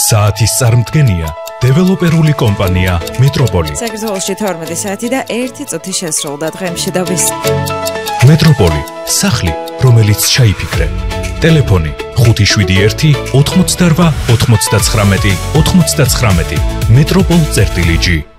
საათის წარმდგენია დეველოპერული კომპანია მეტროპოლი. საქართველოში 12 საათი და 1 წუთი შესრულდა დღემში და ვის. მეტროპოლი, სახლი, რომელიც ჩაიფიქრე. ტელეფონი 571 88 99 99. მეტროპოლ-G